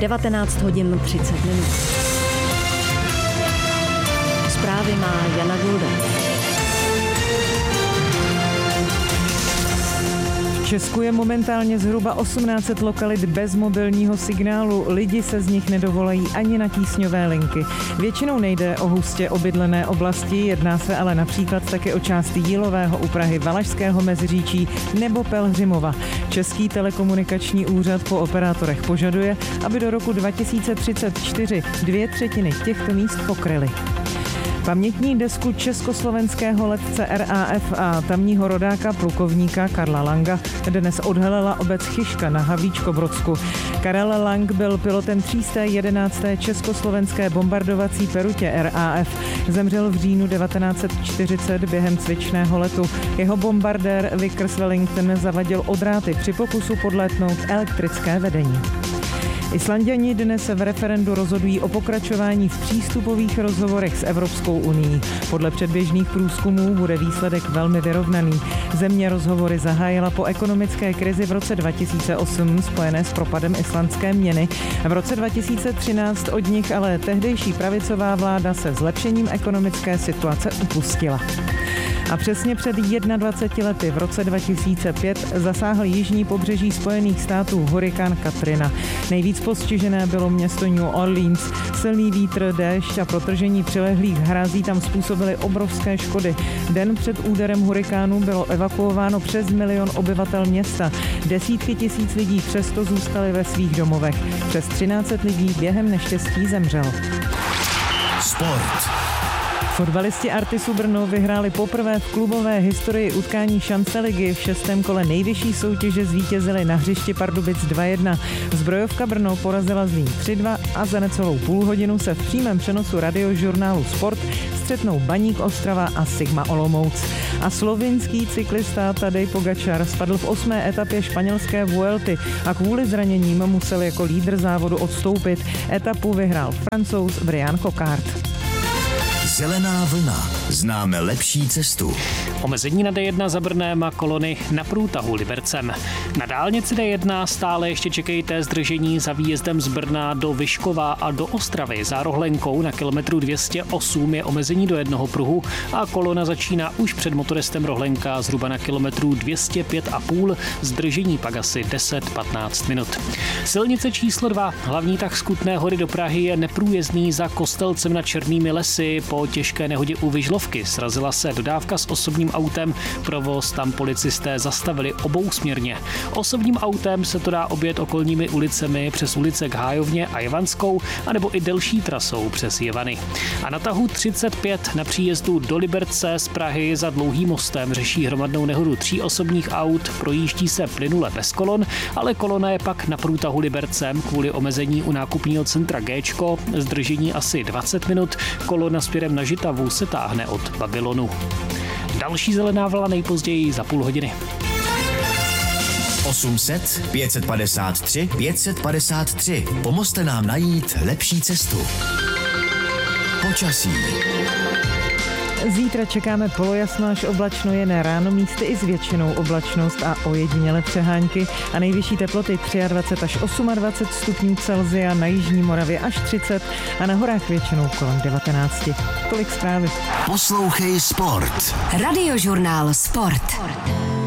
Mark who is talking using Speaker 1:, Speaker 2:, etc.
Speaker 1: 19 hodin 30 minut. Zprávy má Jana Gulda.
Speaker 2: V Česku je momentálně zhruba 1800 lokalit bez mobilního signálu. Lidi se z nich nedovolají ani na tísňové linky. Většinou nejde o hustě obydlené oblasti, jedná se ale například taky o části Jílového u Prahy, Valašského Meziříčí nebo Pelhřimova. Český telekomunikační úřad po operátorech požaduje, aby do roku 2034 2/3 těchto míst pokryly. Pamětní desku československého letce RAF a tamního rodáka plukovníka Karla Langa dnes odhalila obec Chyška na Havlíčkobrodsku. Karel Lang byl pilotem 311. československé bombardovací perutě RAF. Zemřel v říjnu 1940 během cvičného letu. Jeho bombardér Vickers Wellington zavadil o dráty při pokusu podlétnout elektrické vedení. Islanďani dnes v referendu rozhodují o pokračování v přístupových rozhovorech s Evropskou unií. Podle předběžných průzkumů bude výsledek velmi vyrovnaný. Země rozhovory zahájila po ekonomické krizi v roce 2008 spojené s propadem islandské měny. V roce 2013 od nich ale tehdejší pravicová vláda se zlepšením ekonomické situace upustila. A přesně před 21 lety v roce 2005 zasáhl jižní pobřeží Spojených států hurikán Katrina. Nejvíc postižené bylo město New Orleans. Silný vítr, déšť a protržení přilehlých hrází tam způsobily obrovské škody. Den před úderem hurikánu bylo evakuováno přes 1 milion obyvatel města. Desítky tisíc lidí přesto zůstaly ve svých domovech. Přes 1300 lidí během neštěstí zemřelo.
Speaker 3: Sport.
Speaker 2: Fotbalisti Artisu Brno vyhráli poprvé v klubové historii utkání šance ligy. V 6. kole nejvyšší soutěže zvítězili na hřišti Pardubic 2-1. Zbrojovka Brno porazila Zlín 3-2 a za necelou půl hodinu se v přímém přenosu radiožurnálu Sport střetnou Baník Ostrava a Sigma Olomouc. A slovinský cyklista Tadej Pogačar spadl v 8. etapě španělské Vuelty a kvůli zraněním musel jako lídr závodu odstoupit. Etapu vyhrál Francouz Brian Coquard.
Speaker 3: Zelená vlna. Známe lepší cestu.
Speaker 4: Omezení na D1 za Brnem a kolony na průtahu Libercem. Na dálnici D1 stále ještě čekejte zdržení za výjezdem z Brna do Vyškova a do Ostravy. Za Rohlenkou na kilometru 208 je omezení do jednoho pruhu a kolona začíná už před motoristem Rohlenka zhruba na kilometru 205,5, zdržení pak asi 10-15 minut. Silnice číslo 2, hlavní tah z Kutné Hory do Prahy je neprůjezdný za Kostelcem nad Černými lesy. Po těžké nehodě u Vyžlovky srazila se dodávka s osobním autem, provoz tam policisté zastavili obousměrně. Osobním autem se to dá objet okolními ulicemi přes ulice k Hájovně a Jevanskou, anebo i delší trasou přes Jevany. A na tahu 35 na příjezdu do Liberce z Prahy za Dlouhým mostem řeší hromadnou nehodu 3 osobních aut, projíždí se plynule bez kolon, ale kolona je pak na průtahu Libercem kvůli omezení u nákupního centra Géčko, zdržení asi 20 minut, kolona směrem na Žitavu se táhne od Babylonu. Další zelená vlna nejpozději za půl hodiny.
Speaker 3: 800 553 553. Pomozte nám najít lepší cestu. Počasí.
Speaker 2: Zítra čekáme polojasno až oblačno, jen ráno místy i s většinou oblačnost a ojedinělé přehánky a nejvyšší teploty 23 až 28 stupňů Celsia, na jižní Moravě až 30 a na horách většinou kolem 19. Tolik zprávy.
Speaker 3: Poslouchej Sport.
Speaker 1: Radiožurnál Sport.